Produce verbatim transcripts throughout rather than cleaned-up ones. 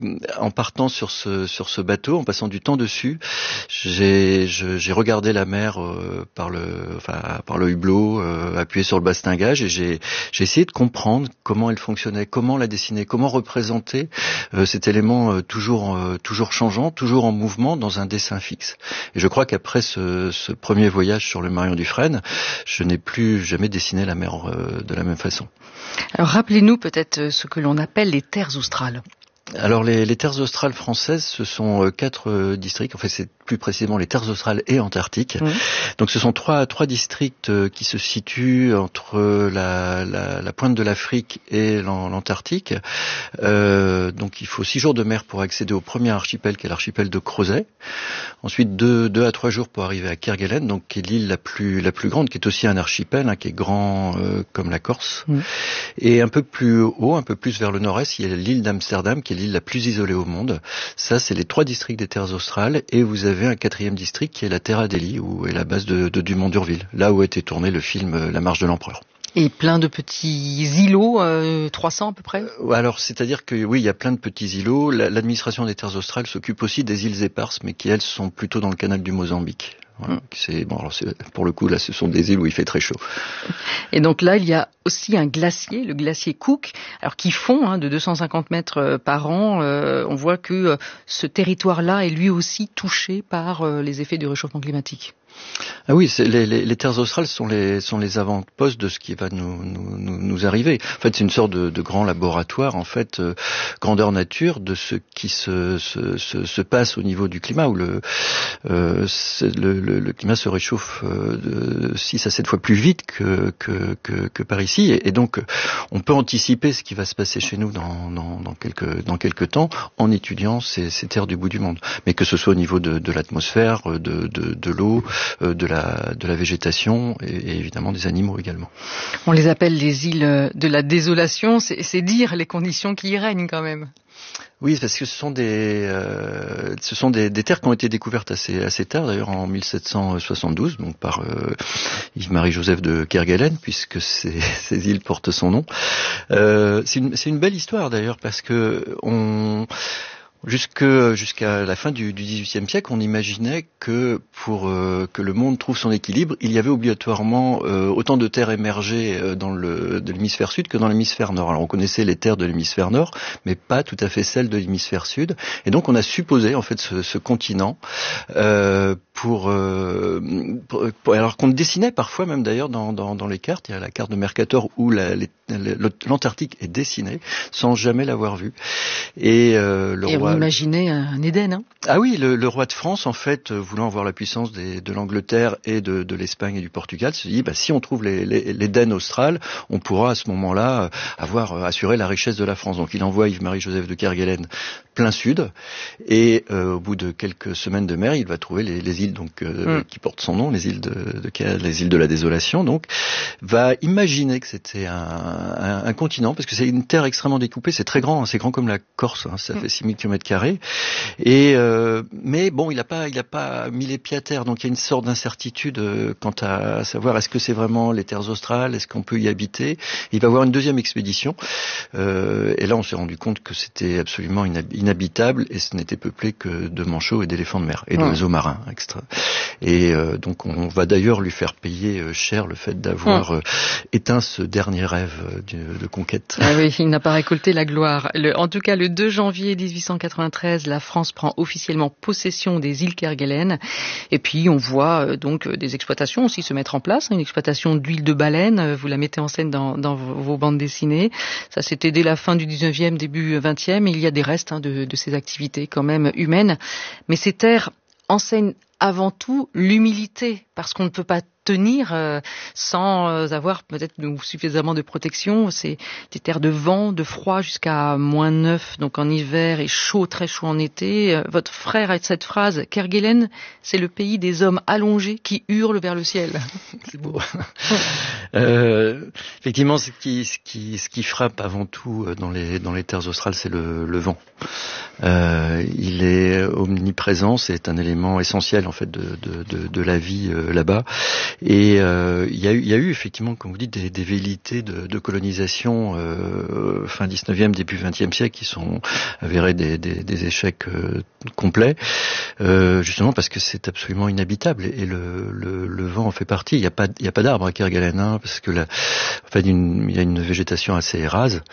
en partant sur ce sur ce bateau, en passant du temps dessus, j'ai je, j'ai regardé la mer euh, par le enfin par le hublot, euh, appuyé sur le bastingage, et j'ai j'ai essayé de comprendre comment elle fonctionnait, comment la dessiner, comment représenter euh, cet élément euh, toujours euh, toujours changeant, toujours en mouvement dans un dessin fixe. Et je crois qu'après ce, ce premier voyage sur le Marion Dufresne, je n'ai plus jamais dessiné la mer euh, de la même façon. Alors rappelez-nous peut-être ce que l'on appelle les terres australes. Alors les, les terres australes françaises, ce sont euh, quatre euh, districts. En fait, c'est plus précisément les terres australes et antarctiques. Mmh. Donc, ce sont trois trois districts euh, qui se situent entre la, la, la pointe de l'Afrique et l'Antarctique. Euh, donc, il faut six jours de mer pour accéder au premier archipel, qui est l'archipel de Crozet. Ensuite, deux deux à trois jours pour arriver à Kerguelen, donc qui est l'île la plus la plus grande, qui est aussi un archipel, hein, qui est grand euh, comme la Corse. Mmh. Et un peu plus haut, un peu plus vers le nord-est, il y a l'île d'Amsterdam, qui est l'île la plus isolée au monde. Ça, c'est les trois districts des terres australes. Et vous avez un quatrième district qui est la Terra Delhi, où est la base de, de Dumont d'Urville, là où a été tourné le film La Marche de l'Empereur. Et plein de petits îlots, euh, trois cents à peu près. Alors, c'est-à-dire que oui, il y a plein de petits îlots. L'administration des terres australes s'occupe aussi des îles éparses, mais qui elles sont plutôt dans le canal du Mozambique. Voilà, c'est bon. Alors c'est, pour le coup, là, ce sont des îles où il fait très chaud. Et donc là, il y a aussi un glacier, le glacier Cook, alors qui fond hein, de deux cent cinquante mètres par an. Euh, on voit que euh, ce territoire-là est lui aussi touché par euh, les effets du réchauffement climatique. Ah oui, c'est les, les, les terres australes sont les sont les avant-postes de ce qui va nous nous nous, nous arriver. En fait, c'est une sorte de, de grand laboratoire, en fait, euh, grandeur nature de ce qui se se, se se passe au niveau du climat, où le euh, le, le, le climat se réchauffe euh, de six à sept fois plus vite que que que, que par ici, et, et donc on peut anticiper ce qui va se passer chez nous dans dans, dans quelques dans quelques temps en étudiant ces, ces terres du bout du monde. Mais que ce soit au niveau de, de l'atmosphère, de de, de l'eau, de la de la végétation et, et évidemment des animaux également. On les appelle les îles de la désolation, c'est, c'est dire les conditions qui y règnent quand même. Oui, parce que ce sont des euh, ce sont des, des terres qui ont été découvertes assez assez tard, d'ailleurs en mille sept cent soixante-douze, donc par euh, Yves-Marie Joseph de Kerguelen, puisque ces, ces îles portent son nom. Euh, c'est une c'est une belle histoire d'ailleurs, parce que on Jusque, jusqu'à la fin du, du dix-huitième siècle, on imaginait que pour euh, que le monde trouve son équilibre, il y avait obligatoirement euh, autant de terres émergées euh, dans le de l'hémisphère sud que dans l'hémisphère nord. Alors on connaissait les terres de l'hémisphère nord, mais pas tout à fait celles de l'hémisphère sud. Et donc on a supposé en fait ce, ce continent euh, pour, euh, pour, pour alors qu'on dessinait parfois même d'ailleurs dans, dans, dans les cartes. Il y a la carte de Mercator où la, les, l'Antarctique est dessinée sans jamais l'avoir vue. Et euh, le Et roi vous imaginez un Éden, hein ? Ah oui, le, le roi de France, en fait, voulant avoir la puissance des, de l'Angleterre et de, de l'Espagne et du Portugal, se dit, bah, si on trouve les, les, l'Éden austral, on pourra à ce moment-là avoir assuré la richesse de la France. Donc il envoie Yves-Marie Joseph de Kerguelen plein sud, et euh, au bout de quelques semaines de mer, il va trouver les, les îles donc euh, mm. qui portent son nom, les îles de, de les îles de la Désolation. Donc, va imaginer que c'était un, un, un continent, parce que c'est une terre extrêmement découpée, c'est très grand, hein, c'est grand comme la Corse, hein, ça mm. fait six mille kilomètres carrés. Et euh, mais bon, il n'a pas, il a pas mis les pieds à terre, donc il y a une sorte d'incertitude euh, quant à savoir est-ce que c'est vraiment les terres australes, est-ce qu'on peut y habiter. Il va avoir une deuxième expédition, euh, et là on s'est rendu compte que c'était absolument inhabitable. inhabitable et ce n'était peuplé que de manchots et d'éléphants de mer et d'oiseaux mmh. marins extra. Et euh, donc on va d'ailleurs lui faire payer euh, cher le fait d'avoir mmh. euh, éteint ce dernier rêve euh, de, de conquête. Ah oui, il n'a pas récolté la gloire. Le, en tout cas, le deux janvier dix-huit cent quatre-vingt-treize, la France prend officiellement possession des îles Kerguelen. Et puis on voit euh, donc des exploitations aussi se mettre en place. Une exploitation d'huile de baleine, vous la mettez en scène dans, dans vos bandes dessinées. Ça c'était dès la fin du dix-neuvième, début vingtième. Il y a des restes hein, de De, de ces activités quand même humaines. Mais ces terres enseignent avant tout l'humilité, parce qu'on ne peut pas tenir euh, sans avoir peut-être suffisamment de protection. C'est des terres de vent, de froid jusqu'à moins neuf, donc en hiver, et chaud, très chaud en été. Euh, votre frère a cette phrase, Kerguelen, c'est le pays des hommes allongés qui hurlent vers le ciel. C'est beau. euh, effectivement, ce qui, ce, qui, ce qui frappe avant tout dans les, dans les terres australes, c'est le, le vent. Euh, il est omniprésent, c'est un élément essentiel en fait de, de, de, de la vie euh, là-bas. Et euh, il y a eu, il y a eu effectivement, comme vous dites, des, des velléités de, de colonisation euh, fin dix-neuvième, début vingtième siècle qui sont avérés des, des, des échecs euh, complets, euh, justement parce que c'est absolument inhabitable et le, le, le vent en fait partie. Il n'y a pas, il y a pas d'arbres à Kerguelen, hein, parce que la, en fait, une, il y a une végétation assez rase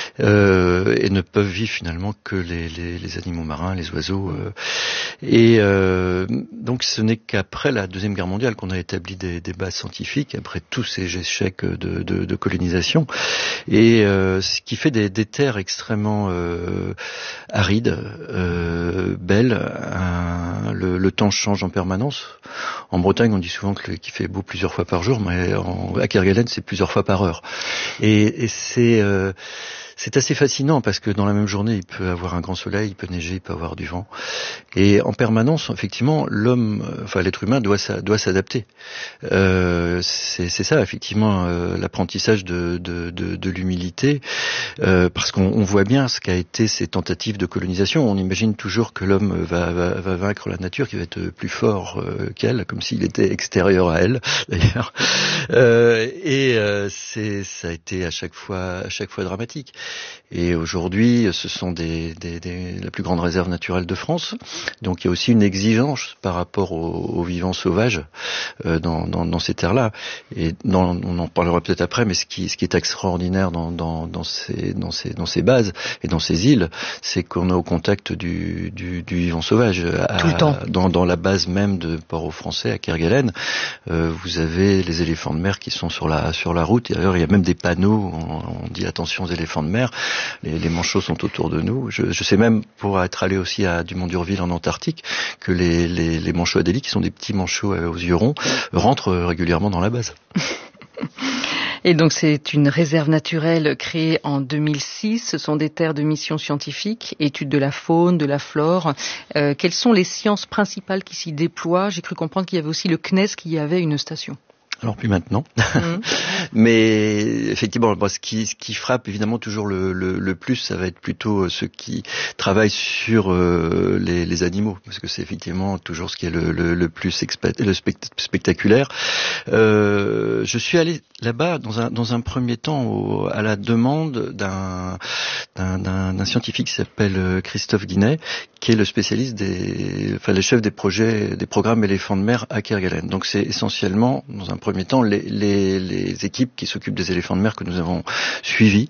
euh, et ne peuvent vivre finalement que les, les, les animaux marins, les oiseaux. Euh, et euh, donc ce n'est qu'après la Deuxième Guerre mondiale qu'on a établi des, des bases scientifiques, après tous ces échecs de, de, de colonisation, et euh, ce qui fait des, des terres extrêmement euh, arides, euh, belles. Un, le, le temps change en permanence. En Bretagne, on dit souvent que le, qu'il fait beau plusieurs fois par jour, mais en, à Kerguelen, c'est plusieurs fois par heure. Et, et c'est euh, c'est assez fascinant parce que dans la même journée, il peut avoir un grand soleil, il peut neiger, il peut avoir du vent. Et en permanence, effectivement, l'homme, enfin l'être humain doit, doit s'adapter. Euh, c'est, c'est ça, effectivement, euh, l'apprentissage de, de, de, de l'humilité, euh, parce qu'on on voit bien ce qu'a été ces tentatives de colonisation. On imagine toujours que l'homme va, va, va vaincre la nature, qu'il va être plus fort euh, qu'elle, comme s'il était extérieur à elle, d'ailleurs. Euh, et euh, c'est, ça a été à chaque fois, à chaque fois dramatique. Et aujourd'hui, ce sont des, des, des, la plus grande réserve naturelle de France. Donc il y a aussi une exigence par rapport aux, aux vivants sauvages euh, dans, dans, dans ces terres-là. Et dans, on en parlera peut-être après, mais ce qui, ce qui est extraordinaire dans, dans, dans, ces, dans, ces, dans ces bases et dans ces îles, c'est qu'on est au contact du, du, du vivant sauvage. À, Tout le temps. Dans, dans la base même de Port-au-Français, à Kerguelen, euh, vous avez les éléphants de mer qui sont sur la, sur la route. Et d'ailleurs, il y a même des panneaux, on, on dit attention aux éléphants de mer. Les, les manchots sont autour de nous. Je, je sais même, pour être allé aussi à Dumont d'Urville en Antarctique, que les, les, les manchots Adélie, qui sont des petits manchots aux yeux ronds, rentrent régulièrement dans la base. Et donc c'est une réserve naturelle créée en deux mille six. Ce sont des terres de mission scientifique, études de la faune, de la flore. Euh, quelles sont les sciences principales qui s'y déploient ? J'ai cru comprendre qu'il y avait aussi le C N E S qui y avait une station. Alors plus maintenant, mmh. Mais effectivement, bon, ce qui ce qui frappe évidemment toujours le, le, le plus, ça va être plutôt ceux qui travaillent sur euh, les, les animaux, parce que c'est effectivement toujours ce qui est le, le, le plus expa- le spectaculaire. Euh, je suis allé là-bas dans un dans un premier temps au, à la demande d'un, d'un d'un d'un scientifique qui s'appelle Christophe Guinet, qui est le spécialiste des, enfin le chef des projets, des programmes éléphants de mer à Kerguelen. Donc c'est essentiellement dans un premier temps les, les, les équipes qui s'occupent des éléphants de mer que nous avons suivis.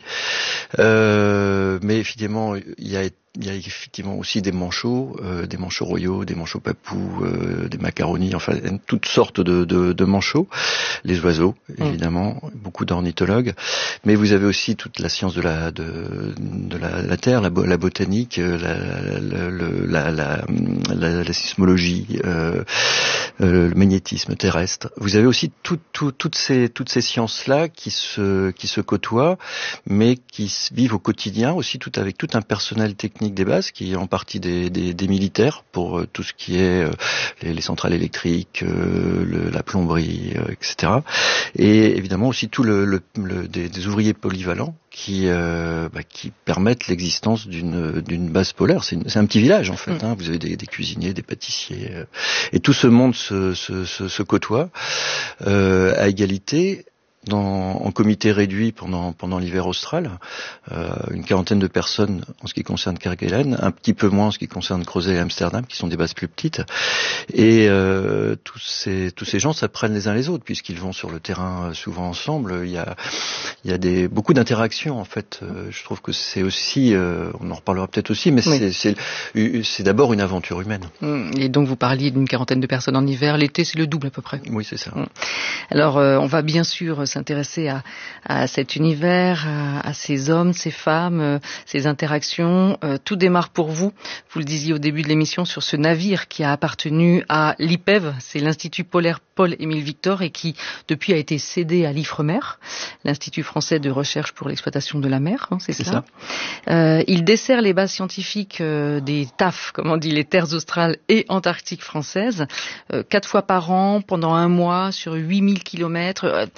Euh, mais évidemment, il y a Il y a effectivement aussi des manchots, euh, des manchots royaux, des manchots papous, euh, des macaronis, enfin toutes sortes de, de, de manchots, les oiseaux évidemment, mmh. beaucoup d'ornithologues, mais vous avez aussi toute la science de la de, de la, la terre, la, la botanique, la, la, la, la, la, la sismologie, euh, euh, le magnétisme terrestre. Vous avez aussi tout, tout, toutes ces toutes ces sciences là qui se qui se côtoient, mais qui vivent au quotidien aussi, tout avec tout un personnel technique des bases, qui est en partie des, des, des militaires pour euh, tout ce qui est euh, les, les centrales électriques, euh, le, la plomberie, euh, et cetera. Et évidemment aussi tout le, le, le des, des ouvriers polyvalents qui euh, bah, qui permettent l'existence d'une d'une base polaire. C'est, une, c'est un petit village en fait. Mmh. Hein. Vous avez des, des cuisiniers, des pâtissiers, euh, et tout ce monde se, se, se, se côtoie euh, à égalité. Dans, en comité réduit pendant pendant l'hiver austral, euh, une quarantaine de personnes en ce qui concerne Kerguelen, un petit peu moins en ce qui concerne Crozet et Amsterdam, qui sont des bases plus petites. Et euh, tous ces tous ces gens s'apprennent les uns les autres puisqu'ils vont sur le terrain souvent ensemble. Il y a il y a des beaucoup d'interactions en fait. Euh, je trouve que c'est aussi, euh, on en reparlera peut-être aussi, mais oui. c'est c'est c'est d'abord une aventure humaine. Et donc vous parliez d'une quarantaine de personnes en hiver, l'été c'est le double à peu près. Oui, c'est ça. Alors euh, on va bien sûr s'intéresser à, à cet univers, à, à ces hommes, ces femmes, euh, ces interactions. Euh, tout démarre pour vous, vous le disiez au début de l'émission, sur ce navire qui a appartenu à l'I P E V, c'est l'Institut polaire Paul-Émile Victor, et qui depuis a été cédé à l'Ifremer, l'Institut français de recherche pour l'exploitation de la mer, hein, c'est, c'est ça, ça. Euh, il dessert les bases scientifiques euh, des T A F, comme on dit, les terres australes et antarctiques françaises, euh, quatre fois par an, pendant un mois, sur huit mille kilomètres. Euh, dites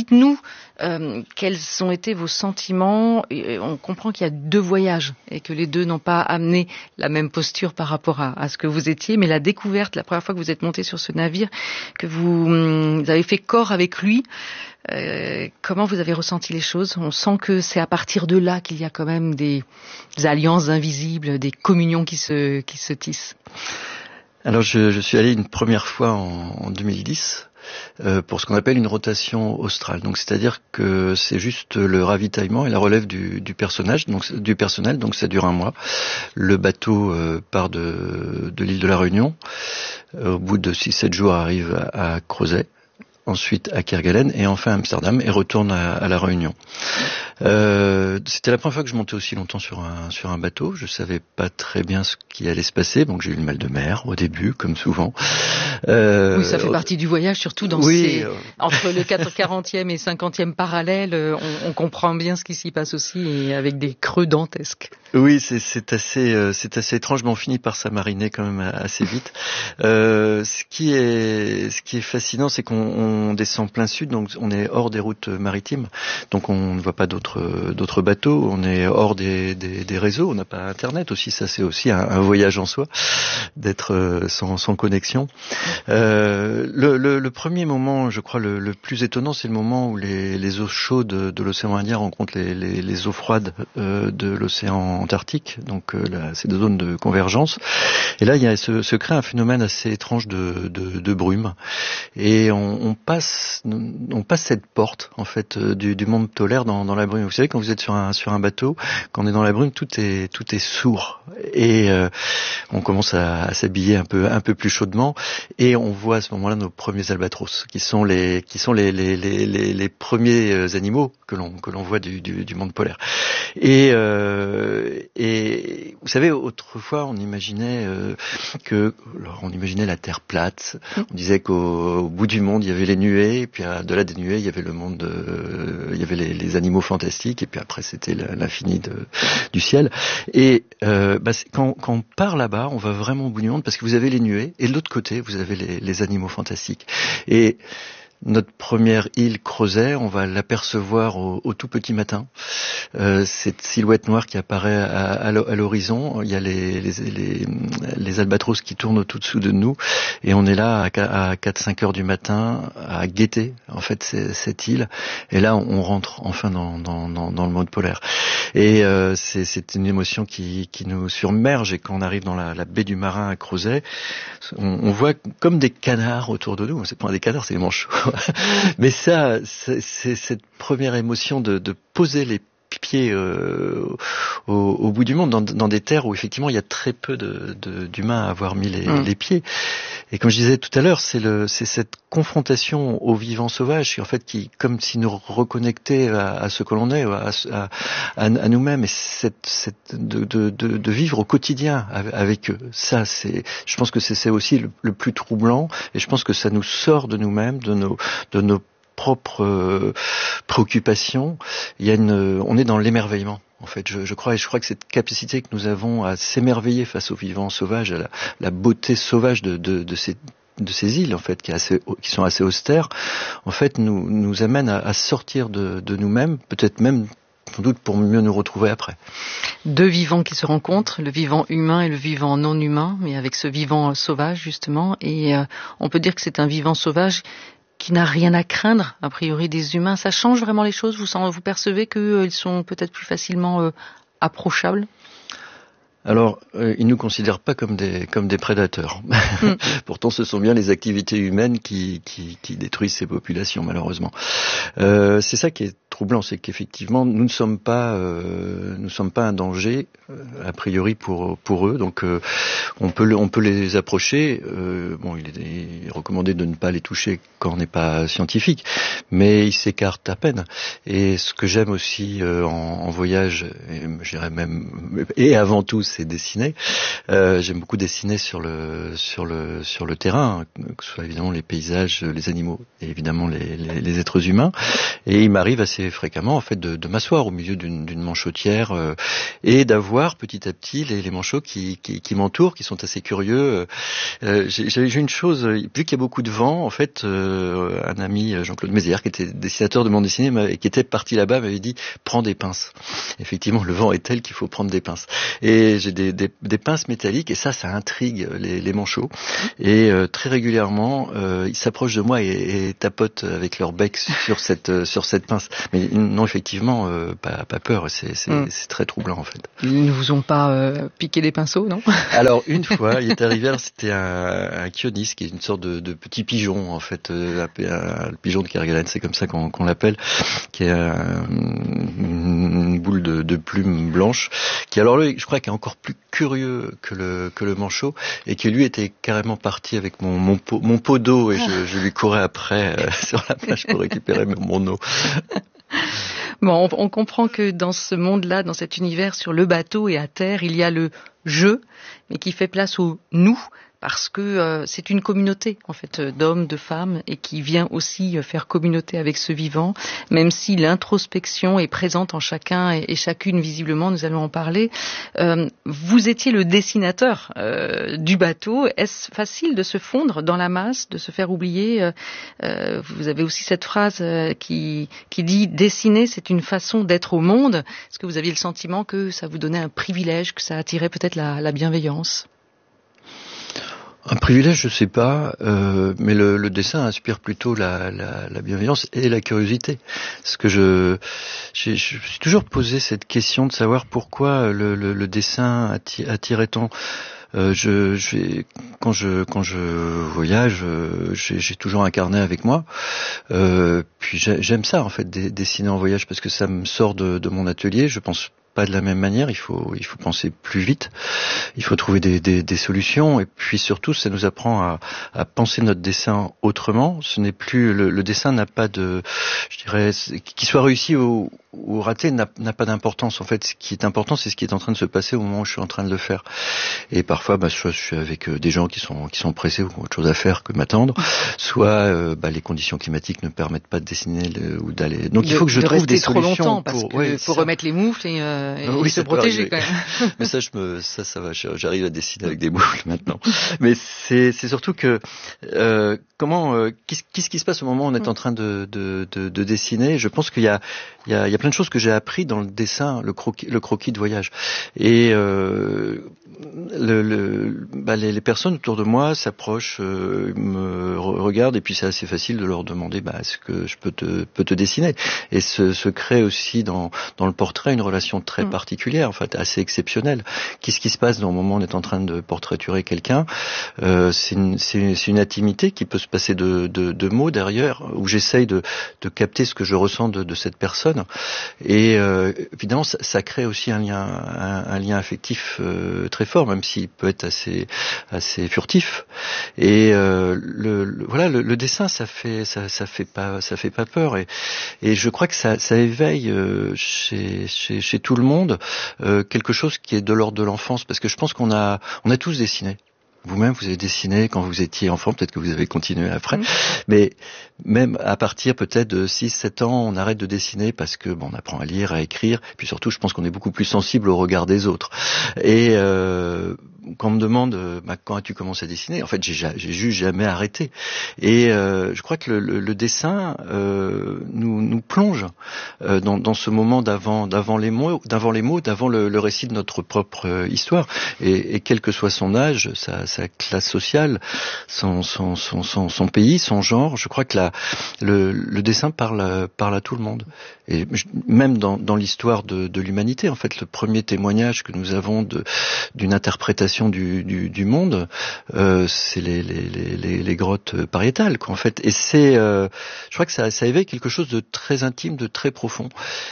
dites-nous euh, quels ont été vos sentiments. Et on comprend qu'il y a deux voyages et que les deux n'ont pas amené la même posture par rapport à, à ce que vous étiez, mais la découverte, la première fois que vous êtes monté sur ce navire, que vous, vous avez fait corps avec lui, euh, comment vous avez ressenti les choses? On sent que c'est à partir de là qu'il y a quand même des, des alliances invisibles, des communions qui se, qui se tissent. Alors je, je suis allé une première fois en, en deux mille dix euh, pour ce qu'on appelle une rotation australe. Donc c'est-à-dire que c'est juste le ravitaillement et la relève du, du personnage, donc du personnel. Donc ça dure un mois. Le bateau euh, part de, de l'île de la Réunion. Euh, au bout de six sept jours arrive à, à Crozet. Ensuite à Kerguelen et enfin à Amsterdam et retourne à, à la Réunion. Euh, c'était la première fois que je montais aussi longtemps sur un sur un bateau. Je savais pas très bien ce qui allait se passer, donc j'ai eu le mal de mer au début, comme souvent. Euh, oui, ça fait partie du voyage, surtout dans oui, ces euh... entre le quarantième et cinquantième parallèle, on, on comprend bien ce qui s'y passe aussi, et avec des creux dantesques. Oui, c'est, c'est assez euh, c'est assez étrange, mais on finit par s'amariner quand même assez vite. Euh, ce qui est ce qui est fascinant, c'est qu'on on descend plein sud, donc on est hors des routes maritimes, donc on ne voit pas d'autres d'autres bateaux, on est hors des, des, des réseaux, on n'a pas Internet aussi, ça c'est aussi un, un voyage en soi, d'être sans, sans connexion. Euh, le, le, le premier moment, je crois, le, le plus étonnant, c'est le moment où les, les eaux chaudes de l'océan Indien rencontrent les, les, les eaux froides euh, de l'océan Antarctique, donc euh, là, c'est des zones de convergence. Et là, il y a se, se crée un phénomène assez étrange de, de, de brume, et on, on passe, on passe cette porte en fait du, du monde polaire dans, dans la brume. Vous savez, quand vous êtes sur un sur un bateau, quand on est dans la brume, tout est tout est sourd, et euh, on commence à, à s'habiller un peu un peu plus chaudement, et on voit à ce moment-là nos premiers albatros, qui sont les qui sont les les les les, les premiers animaux que l'on que l'on voit du, du du monde polaire. Et euh, et vous savez, autrefois on imaginait euh, que alors, on imaginait la Terre plate. On disait qu'au au bout du monde il y avait les nuées, et puis au-delà des nuées il y avait le monde, euh, il y avait les, les animaux fantastiques, et puis après c'était l'infini de, du ciel. Et euh, bah, quand, quand on part là-bas, on va vraiment au bout du monde, parce que vous avez les nuées, et de l'autre côté vous avez les, les animaux fantastiques. Et notre première île Crozet, on va l'apercevoir au, au tout petit matin. Euh, cette silhouette noire qui apparaît à, à l'horizon. Il y a les, les, les, les albatros qui tournent au-dessous de nous, et on est là à quatre cinq heures du matin à guetter en fait cette île. Et là, on rentre enfin dans, dans, dans, dans le monde polaire. Et euh, c'est, c'est une émotion qui, qui nous submerge. Et quand on arrive dans la, la baie du Marin à Crozet, on, on voit comme des canards autour de nous. C'est pas des canards, c'est des manchots. Mais ça, c'est, c'est cette première émotion de, de poser les pieds euh, au, au bout du monde, dans, dans des terres où effectivement il y a très peu de, de, d'humains à avoir mis les, mmh. les pieds. Et comme je disais tout à l'heure, c'est, le, c'est cette confrontation au vivant sauvage qui en fait, qui comme si nous reconnectait à, à ce que l'on est, à, à, à, à nous-mêmes, et cette, cette de, de, de, de vivre au quotidien avec eux. Ça, c'est, je pense que c'est, c'est aussi le, le plus troublant, et je pense que ça nous sort de nous-mêmes, de nos, de nos propres euh, préoccupations. Il y a une, on est dans l'émerveillement. En fait, je, je crois, et je crois que cette capacité que nous avons à s'émerveiller face aux vivants sauvages, à la, la beauté sauvage de, de, de ces de ces îles en fait, qui, est assez, qui sont assez austères, en fait, nous nous amène à, à sortir de, de nous-mêmes, peut-être même sans doute pour mieux nous retrouver après. Deux vivants qui se rencontrent, le vivant humain et le vivant non humain, mais avec ce vivant sauvage justement, et euh, on peut dire que c'est un vivant sauvage qui n'a rien à craindre, a priori, des humains. Ça change vraiment les choses? Vous, vous percevez qu'ils euh, sont peut-être plus facilement euh, approchables? Alors, euh, ils ne nous considèrent pas comme des comme des prédateurs. Mm. Pourtant, ce sont bien les activités humaines qui qui, qui détruisent ces populations, malheureusement. Euh, c'est ça qui est troublant, c'est qu'effectivement, nous ne sommes pas euh, nous sommes pas un danger euh, a priori pour pour eux. Donc, euh, on peut on peut les approcher. Euh, bon, il est, il est recommandé de ne pas les toucher quand on n'est pas scientifique, mais ils s'écartent à peine. Et ce que j'aime aussi euh, en, en voyage, et je dirais même et avant tout, c'est dessiner. Euh, j'aime beaucoup dessiner sur le sur le sur le terrain, que ce soit évidemment les paysages, les animaux et évidemment les, les, les êtres humains. Et il m'arrive assez m'arrivait fréquemment en fait de, de m'asseoir au milieu d'une, d'une manchotière euh, et d'avoir petit à petit les, les manchots qui, qui, qui m'entourent, qui sont assez curieux. Euh, j'ai, j'ai une chose, vu qu'il y a beaucoup de vent, en fait, euh, un ami Jean-Claude Mézières, qui était dessinateur de bande dessinée, qui était parti là-bas, m'avait dit prends des pinces. Effectivement, le vent est tel qu'il faut prendre des pinces. Et j'ai des, des, des pinces métalliques et ça, ça intrigue les, les manchots. Et euh, très régulièrement, euh, ils s'approchent de moi et, et tapotent avec leur bec sur cette sur cette pince. Mais non, effectivement, euh, pas, pas peur. C'est, c'est, mm. c'est très troublant en fait. Ils ne vous ont pas euh, piqué des pinceaux, non? Alors une fois, il est arrivé. Alors c'était un, un chionis, qui est une sorte de, de petit pigeon en fait, euh, un, un, le pigeon de Kerguelen, c'est comme ça qu'on, qu'on l'appelle, qui est un, une boule de, de plumes blanches, qui alors lui, je crois, qui est encore plus curieux que le que le manchot et qui lui était carrément parti avec mon mon pot, mon pot d'eau et je, je lui courais après euh, sur la plage pour récupérer mon eau. Bon, on, on comprend que dans ce monde-là, dans cet univers sur le bateau et à terre, il y a le je, mais qui fait place au nous, parce que euh, c'est une communauté en fait d'hommes, de femmes, et qui vient aussi faire communauté avec ce vivant, même si l'introspection est présente en chacun et, et chacune visiblement, nous allons en parler. Euh, vous étiez le dessinateur euh, du bateau. Est-ce facile de se fondre dans la masse, de se faire oublier? euh, euh, Vous avez aussi cette phrase euh, qui, qui dit « Dessiner, c'est une façon d'être au monde ». Est-ce que vous aviez le sentiment que ça vous donnait un privilège, que ça attirait peut-être la, la bienveillance? Un privilège, je sais pas, euh, mais le, le dessin inspire plutôt la, la, la bienveillance et la curiosité. Parce que je, j'ai, je me suis toujours posé cette question de savoir pourquoi le, le, le dessin attirait tant. Euh, je, j'ai, quand je quand je voyage, j'ai, j'ai toujours un carnet avec moi. Euh, puis j'aime ça en fait, dessiner en voyage, parce que ça me sort de, de mon atelier. Je pense pas de la même manière, il faut il faut penser plus vite, il faut trouver des, des, des solutions, et puis surtout ça nous apprend à, à penser notre dessin autrement. Ce n'est plus le, le dessin n'a pas de, je dirais, qu'il soit réussi ou, ou raté n'a, n'a pas d'importance. En fait, ce qui est important, c'est ce qui est en train de se passer au moment où je suis en train de le faire. Et parfois, bah, soit je suis avec des gens qui sont qui sont pressés ou qui ont autre chose à faire que m'attendre, soit euh, bah, les conditions climatiques ne permettent pas de dessiner le, ou d'aller. Donc de, il faut que je de trouve des trop solutions longtemps, parce pour que ouais, faut remettre les moufles et, euh, et oui, se protéger quand même. Mais ça, je me, ça, ça va. J'arrive à dessiner avec des boucles maintenant. Mais c'est, c'est surtout que euh, comment, euh, qu'est-ce, qu'est-ce qui se passe au moment où on est en train de, de, de, de dessiner? Je pense qu'il y a, il y a, il y a plein de choses que j'ai appris dans le dessin, le croquis, le croquis de voyage. Et euh, le, le, bah, les, les personnes autour de moi s'approchent, euh, me regardent, et puis c'est assez facile de leur demander, bah, est-ce que je peux te, peux te dessiner? Et se, se crée aussi dans, dans le portrait une relation très mmh. particulière, en fait, assez exceptionnelle. Qu'est-ce qui se passe dans le moment où on est en train de portraiturer quelqu'un? euh, c'est, une, c'est, c'est une intimité qui peut se passer de, de, de mots derrière, où j'essaye de, de capter ce que je ressens de, de cette personne. Et euh, évidemment, ça, ça crée aussi un lien, un, un lien affectif euh, très fort, même s'il peut être assez, assez furtif. Et euh, le, le, voilà, le, le dessin, ça fait, ça, ça fait pas, ça fait pas peur. Et, et je crois que ça, ça éveille euh, chez, chez, chez tout le monde euh, quelque chose qui est de l'ordre de l'enfance, parce que je pense qu'on a, on a tous dessiné. Vous-même, vous avez dessiné quand vous étiez enfant, peut-être que vous avez continué après, mmh. mais même à partir peut-être de six sept ans, on arrête de dessiner parce que bon, on apprend à lire, à écrire, puis surtout, je pense qu'on est beaucoup plus sensible au regard des autres. Et euh, quand on me demande bah, quand as-tu commencé à dessiner, en fait, j'ai, j'ai juste jamais arrêté. Et euh, je crois que le, le, le dessin euh, nous, nous plonge euh, dans, dans ce moment d'avant, d'avant les mots, d'avant les mots, d'avant le, le récit de notre propre euh, histoire. Et, et quel que soit son âge, sa, sa classe sociale, son, son, son, son, son pays, son genre, je crois que la, le, le dessin parle, parle à tout le monde. Et même dans, dans l'histoire de, de l'humanité, en fait, le premier témoignage que nous avons de, d'une interprétation du, du, du monde, euh, c'est les, les, les, les grottes pariétales, quoi, en fait. Et c'est, euh, je crois que ça, ça éveille quelque chose de très intime, de très profond.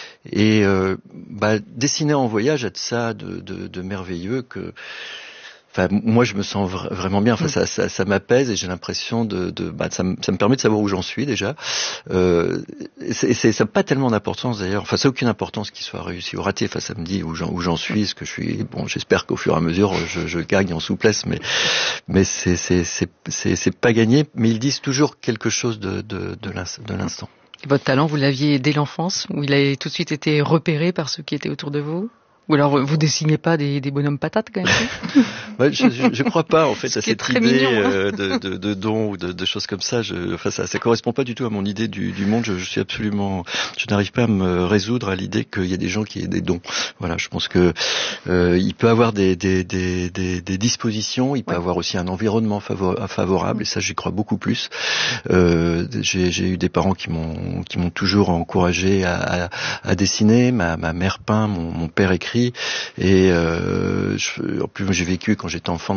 Et euh, bah, dessiner en voyage a de ça de, de, de merveilleux que. Enfin, moi, je me sens vra- vraiment bien. Enfin, ça, ça, ça m'apaise et j'ai l'impression de, de bah, ça, me, ça me permet de savoir où j'en suis déjà. Euh, c'est, c'est, ça n'a pas tellement d'importance d'ailleurs. Enfin, ça n'a aucune importance qu'il soit réussi ou raté. Enfin, ça me dit où j'en, où j'en suis, ce que je suis. Bon, j'espère qu'au fur et à mesure, je, je gagne en souplesse, mais, mais c'est, c'est, c'est, c'est, c'est pas gagné. Mais ils disent toujours quelque chose de, de, de, l'instant. Votre talent, vous l'aviez dès l'enfance, où il a tout de suite été repéré par ceux qui étaient autour de vous? Ou alors vous dessinez pas des, des bonhommes patates quand même? Ouais, je, je, je crois pas en fait à cette idée mignon, hein. euh, de, de, de dons ou de, de choses comme ça. Je, enfin, ça, ça correspond pas du tout à mon idée du, du monde. Je, je suis absolument, je n'arrive pas à me résoudre à l'idée qu'il y a des gens qui aient des dons. Voilà, je pense que euh, il peut avoir des, des, des, des, des dispositions, il peut Ouais. avoir aussi un environnement favor, favorable, et ça j'y crois beaucoup plus. Euh, j'ai, j'ai eu des parents qui m'ont, qui m'ont toujours encouragé à, à, à dessiner. Ma, ma mère peint, mon, mon père écrit. Et euh, je, en plus, j'ai vécu quand j'étais enfant